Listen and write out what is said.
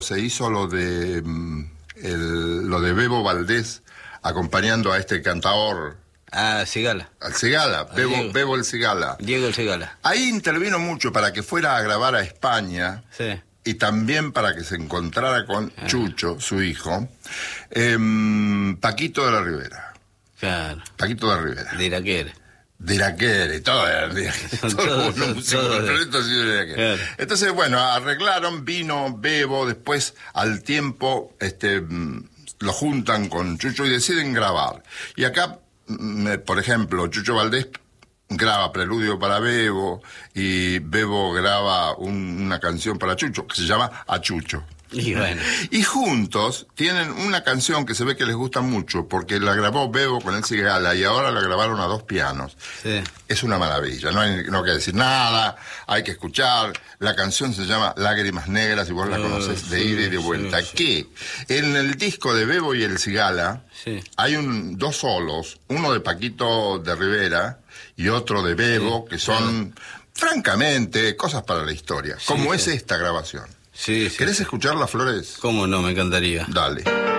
Se hizo lo de lo de Bebo Valdés acompañando a este cantador. Ah, Cigala. Al Cigala, Bebo el Cigala. Diego el Cigala. Ahí intervino mucho para que fuera a grabar a España. Sí. Y también para que se encontrara con Chucho, su hijo, Paquito de la Rivera. Claro. Paquito de la Rivera. De Iraquere. De Iraquere, todo de Iraquere. Todos los músicos preferidos de Iraquere. Claro. Entonces, bueno, arreglaron, vino Bebo, después al tiempo lo juntan con Chucho y deciden grabar. Y acá, por ejemplo, Chucho Valdés graba Preludio para Bebo y Bebo graba una canción para Chucho que se llama A Chucho. Y bueno. Y juntos tienen una canción que se ve que les gusta mucho porque la grabó Bebo con el Cigala y ahora la grabaron a dos pianos. Sí. Es una maravilla, no hay que decir nada, hay que escuchar. La canción se llama Lágrimas Negras y vos la conocés de ida y de vuelta. Que en el disco de Bebo y el Cigala hay dos solos, uno de Paquito de Rivera y otro de Bebo, que son, francamente, cosas para la historia, como es esta grabación. Sí. ¿Querés escucharla, Flores? ¿Cómo no? Me encantaría. Dale.